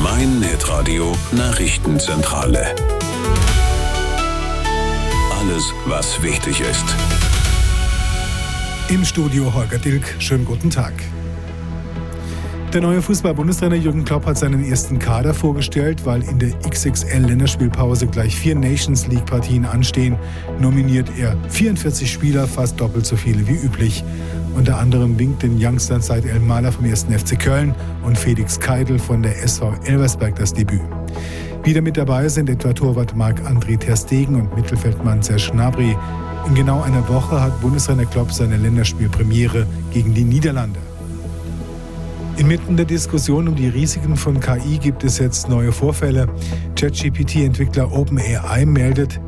Mein Hitradio Nachrichtenzentrale. Alles, was wichtig ist. Im Studio Holger Dilk. Schönen guten Tag. Der neue Fußball-Bundestrainer Jürgen Klopp hat seinen ersten Kader vorgestellt. Weil in der XXL-Länderspielpause gleich 4 Nations-League-Partien anstehen, nominiert er 44 Spieler, fast doppelt so viele wie üblich. Unter anderem winkt den Youngstern Said El-Mahler vom 1. FC Köln und Felix Keidl von der SV Elversberg das Debüt. Wieder mit dabei sind etwa Torwart Marc-André ter Stegen und Mittelfeldmann Serge Gnabry. In genau einer Woche hat Bundestrainer Klopp seine Länderspielpremiere gegen die Niederlande. Inmitten der Diskussion um die Risiken von KI gibt es jetzt neue Vorfälle. ChatGPT-Entwickler OpenAI meldet,